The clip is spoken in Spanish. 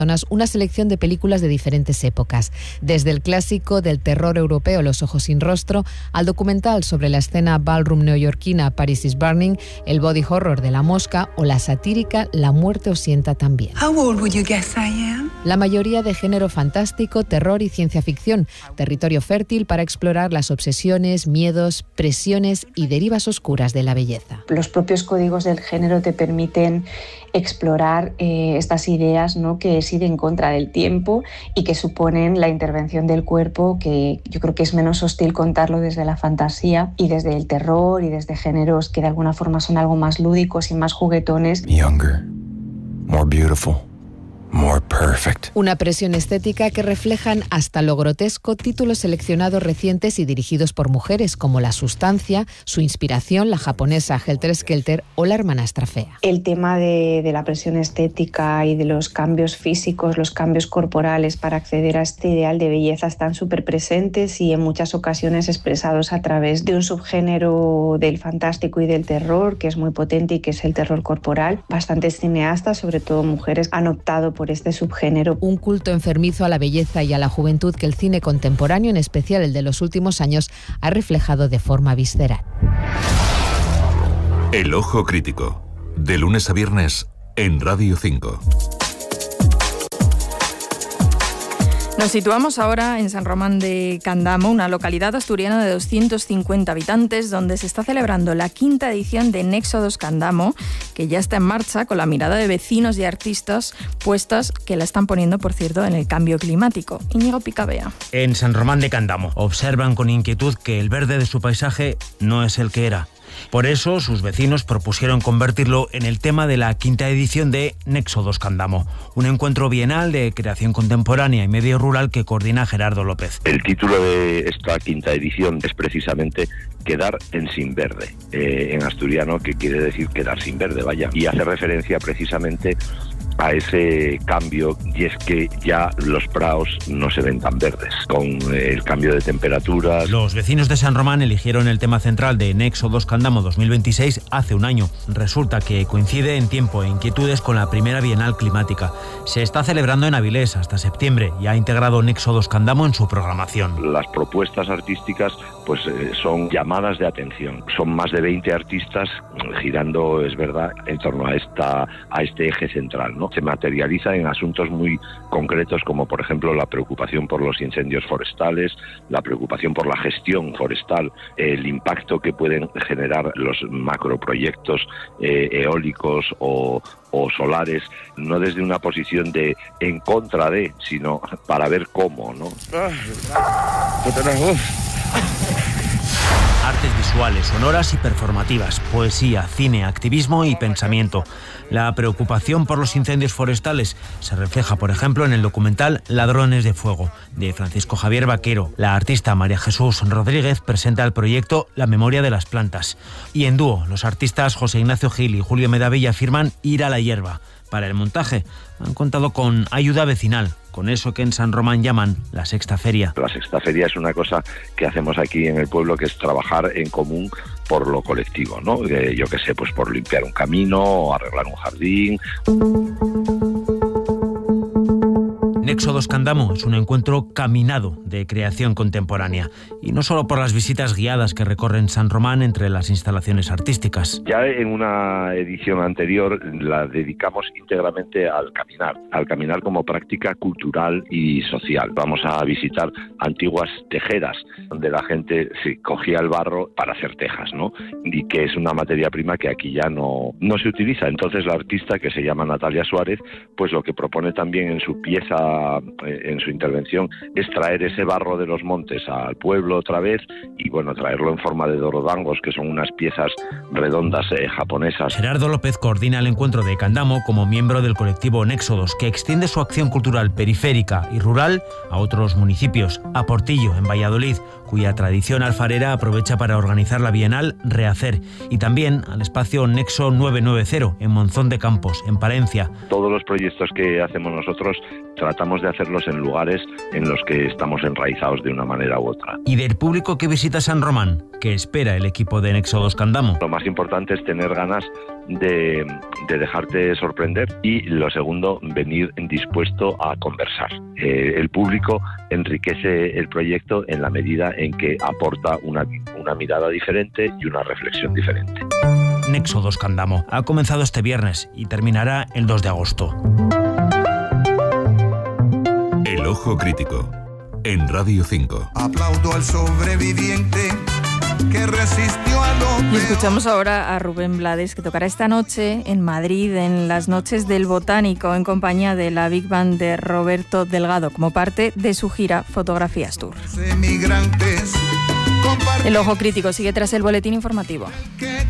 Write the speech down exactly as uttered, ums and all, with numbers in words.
una selección de películas de diferentes épocas, desde el clásico del terror europeo Los ojos sin rostro, al documental sobre la escena ballroom neoyorquina Paris is Burning, el body horror de La Mosca o la satírica La muerte os sienta también. How old would you guess I am? La mayoría de género fantástico, terror y ciencia ficción, territorio fértil para explorar las obsesiones, miedos, presiones y derivas oscuras de la belleza. Los propios códigos del género te permiten explorar eh, estas ideas, ¿no?, que es ir en contra del tiempo y que suponen la intervención del cuerpo, que yo creo que es menos hostil contarlo desde la fantasía y desde el terror y desde géneros que de alguna forma son algo más lúdicos y más juguetones. Younger, more beautiful. More perfect. Una presión estética que reflejan hasta lo grotesco títulos seleccionados recientes y dirigidos por mujeres como La sustancia, su inspiración, la japonesa Helter Skelter o La hermanastra fea. El tema de, de la presión estética y de los cambios físicos, los cambios corporales para acceder a este ideal de belleza están súper presentes y en muchas ocasiones expresados a través de un subgénero del fantástico y del terror que es muy potente y que es el terror corporal. Bastantes cineastas, sobre todo mujeres, han optado por por este subgénero. Un culto enfermizo a la belleza y a la juventud que el cine contemporáneo, en especial el de los últimos años, ha reflejado de forma visceral. El ojo crítico, de lunes a viernes en Radio cinco. Nos situamos ahora en San Román de Candamo, una localidad asturiana de doscientos cincuenta habitantes, donde se está celebrando la quinta edición de Nexodos Candamo, que ya está en marcha con la mirada de vecinos y artistas puestas que la están poniendo, por cierto, en el cambio climático. Íñigo Picabea. En San Román de Candamo observan con inquietud que el verde de su paisaje no es el que era. Por eso, sus vecinos propusieron convertirlo en el tema de la quinta edición de Nexodos Candamo, un encuentro bienal de creación contemporánea y medio rural que coordina Gerardo López. El título de esta quinta edición es precisamente Quedar en sin verde, eh, en asturiano, que quiere decir quedar sin verde, vaya, y hace referencia precisamente a ese cambio, y es que ya los praos no se ven tan verdes, con el cambio de temperaturas. Los vecinos de San Román eligieron el tema central de Nexodos Candamo dos mil veintiséis hace un año. Resulta que coincide en tiempo e inquietudes con la primera Bienal Climática. Se está celebrando en Avilés hasta septiembre y ha integrado Nexodos Candamo en su programación. Las propuestas artísticas pues eh, son llamadas de atención. Son más de veinte artistas girando, es verdad, en torno a esta a este eje central, ¿no? Se materializa en asuntos muy concretos como, por ejemplo, la preocupación por los incendios forestales, la preocupación por la gestión forestal, el impacto que pueden generar los macroproyectos eh, eólicos o, o solares, no desde una posición de en contra de, sino para ver cómo, ¿no? Artes visuales, sonoras y performativas, poesía, cine, activismo y pensamiento. La preocupación por los incendios forestales se refleja, por ejemplo, en el documental Ladrones de Fuego, de Francisco Javier Vaquero. La artista María Jesús Rodríguez presenta el proyecto La memoria de las plantas. Y en dúo, los artistas José Ignacio Gil y Julio Medavilla firman Ir a la hierba. Para el montaje han contado con ayuda vecinal, con eso que en San Román llaman la sexta feria. La sexta feria es una cosa que hacemos aquí en el pueblo, que es trabajar en común por lo colectivo, ¿no? Eh, yo qué sé, pues por limpiar un camino o arreglar un jardín. Nexodos Candamo es un encuentro caminado de creación contemporánea, y no solo por las visitas guiadas que recorren San Román entre las instalaciones artísticas. Ya en una edición anterior la dedicamos íntegramente al caminar, al caminar como práctica cultural y social. Vamos a visitar antiguas tejeras, donde la gente se cogía el barro para hacer tejas, ¿no? Y que es una materia prima que aquí ya no, no se utiliza. Entonces la artista, que se llama Natalia Suárez, pues lo que propone también en su pieza, en su intervención, es traer ese barro de los montes al pueblo otra vez y, bueno, traerlo en forma de dorodangos, que son unas piezas redondas eh, japonesas. Gerardo López coordina el encuentro de Candamo como miembro del colectivo Nexodos, que extiende su acción cultural periférica y rural a otros municipios. A Portillo, en Valladolid, cuya tradición alfarera aprovecha para organizar la Bienal Rehacer, y también al espacio Nexo novecientos noventa, en Monzón de Campos, en Palencia. Todos los proyectos que hacemos nosotros tratamos de hacerlos en lugares en los que estamos enraizados de una manera u otra. ¿Y del público que visita San Román, qué espera el equipo de Nexodos Candamo? Lo más importante es tener ganas de, de dejarte sorprender, y lo segundo, venir dispuesto a conversar. Eh, el público enriquece el proyecto en la medida en que aporta una, una mirada diferente y una reflexión diferente. Nexo dos Candamo ha comenzado este viernes y terminará el dos de agosto. El Ojo Crítico, en Radio cinco. Aplaudo al sobreviviente que resistió a lo Y escuchamos ahora a Rubén Blades, que tocará esta noche en Madrid, en las Noches del Botánico, en compañía de la Big Band de Roberto Delgado, como parte de su gira Fotografías Tour. El Ojo Crítico sigue tras el boletín informativo.